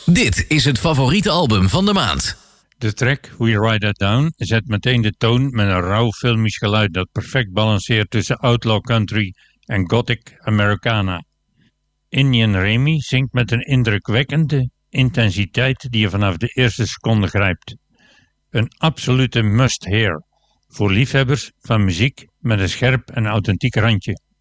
Dit is het favoriete album van de maand. De track We Ride That Down zet meteen de toon met een rauw filmisch geluid dat perfect balanceert tussen outlaw country en gothic Americana. Inian Remy zingt met een indrukwekkende intensiteit die je vanaf de eerste seconde grijpt. Een absolute must-hear voor liefhebbers van muziek met een scherp en authentiek randje.